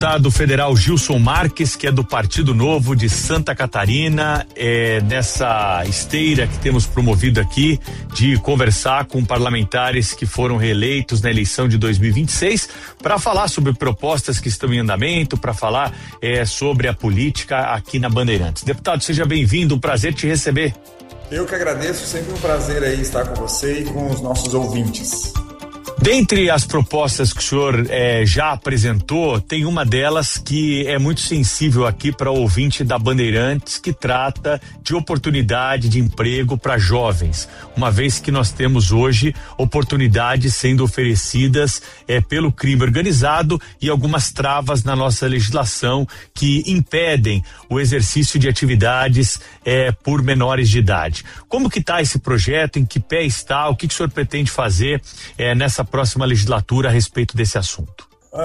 Deputado federal Gilson Marques, que é do Partido Novo de Santa Catarina, nessa esteira que temos promovido aqui de conversar com parlamentares que foram reeleitos na eleição de 2026 para falar sobre propostas que estão em andamento, para falar sobre a política aqui na Bandeirantes. Deputado, seja bem-vindo, um prazer te receber. Eu que agradeço, sempre um prazer aí estar com você e com os nossos ouvintes. Dentre as propostas que o senhor já apresentou, tem uma delas que é muito sensível aqui para o ouvinte da Bandeirantes, que trata de oportunidade de emprego para jovens, uma vez que nós temos hoje oportunidades sendo oferecidas pelo crime organizado e algumas travas na nossa legislação que impedem o exercício de atividades por menores de idade. Como que está esse projeto? Em que pé está? O que o senhor pretende fazer nessa próxima legislatura a respeito desse assunto?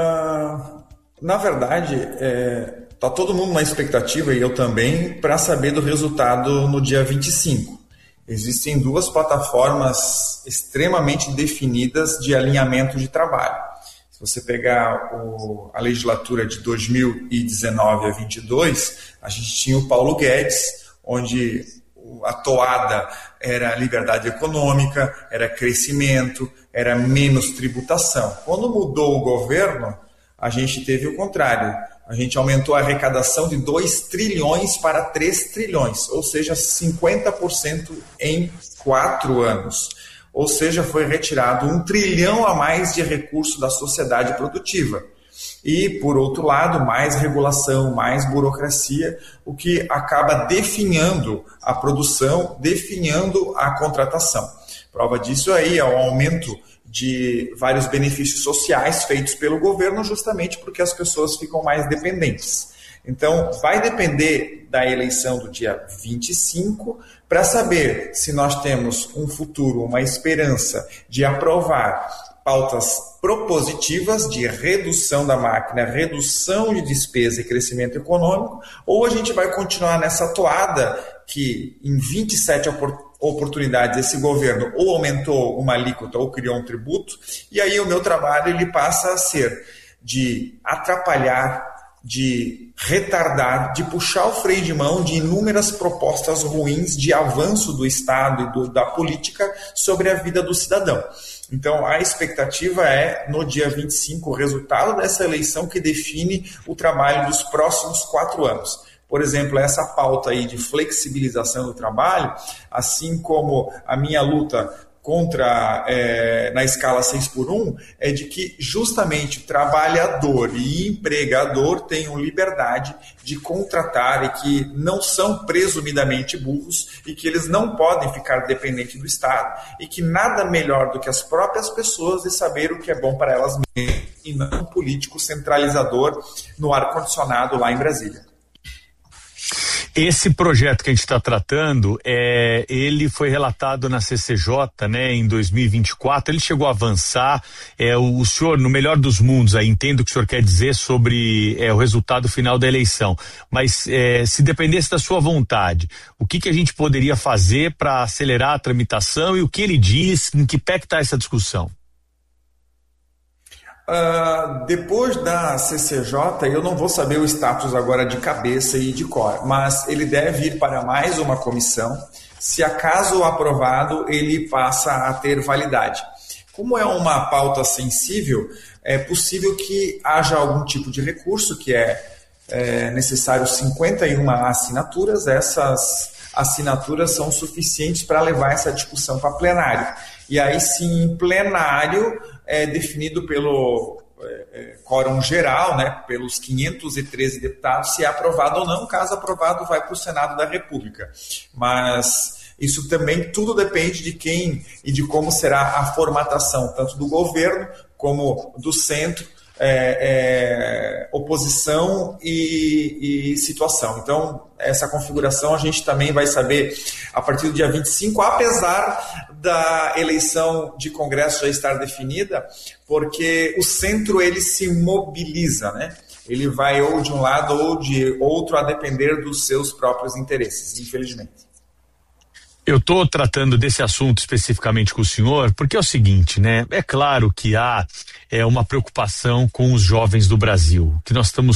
Na verdade, tá todo mundo na expectativa, e eu também, para saber do resultado no dia 25. Existem duas plataformas extremamente definidas de alinhamento de trabalho. Se você pegar a legislatura de 2019 a 22, a gente tinha o Paulo Guedes, onde a toada era liberdade econômica, era crescimento, era menos tributação. Quando mudou o governo, a gente teve o contrário. A gente aumentou a arrecadação de 2 trilhões para 3 trilhões, ou seja, 50% em 4 anos. Ou seja, foi retirado 1 trilhão a mais de recurso da sociedade produtiva. E, por outro lado, mais regulação, mais burocracia, o que acaba definhando a produção, definhando a contratação. Prova disso aí é o aumento de vários benefícios sociais feitos pelo governo, justamente porque as pessoas ficam mais dependentes. Então, vai depender da eleição do dia 25 para saber se nós temos um futuro, uma esperança de aprovar pautas propositivas de redução da máquina, redução de despesa e crescimento econômico, ou a gente vai continuar nessa toada que em 27 oportunidades esse governo ou aumentou uma alíquota ou criou um tributo, e aí o meu trabalho ele passa a ser de atrapalhar, de retardar, de puxar o freio de mão de inúmeras propostas ruins de avanço do Estado e da política sobre a vida do cidadão. Então, a expectativa é, no dia 25, o resultado dessa eleição que define o trabalho dos próximos 4 anos. Por exemplo, essa pauta aí de flexibilização do trabalho, assim como a minha luta contra, na escala 6x1, é de que justamente trabalhador e empregador tenham liberdade de contratar e que não são presumidamente burros e que eles não podem ficar dependentes do Estado e que nada melhor do que as próprias pessoas de saber o que é bom para elas mesmas e não um político centralizador no ar-condicionado lá em Brasília. Esse projeto que a gente está tratando, ele foi relatado na CCJ, né, em 2024, ele chegou a avançar, o senhor, no melhor dos mundos, aí, entendo o que o senhor quer dizer sobre o resultado final da eleição, mas se dependesse da sua vontade, o que a gente poderia fazer para acelerar a tramitação e o que ele diz, em que pé que está essa discussão? Depois da CCJ, eu não vou saber o status agora de cabeça e de cor, mas ele deve ir para mais uma comissão. Se acaso aprovado, ele passa a ter validade. Como é uma pauta sensível, é possível que haja algum tipo de recurso, que é necessário 51 assinaturas. Essas assinaturas são suficientes para levar essa discussão para plenário. E aí sim, em plenário, é definido pelo quórum geral, né, pelos 513 deputados, se é aprovado ou não. Caso aprovado, vai para o Senado da República. Mas isso também tudo depende de quem e de como será a formatação, tanto do governo como do centro, oposição e situação. Então, essa configuração a gente também vai saber a partir do dia 25, apesar da eleição de Congresso já estar definida, porque o centro ele se mobiliza, né? Ele vai ou de um lado ou de outro a depender dos seus próprios interesses, infelizmente. Eu estou tratando desse assunto especificamente com o senhor, porque é o seguinte, né? É claro que há uma preocupação com os jovens do Brasil, que nós estamos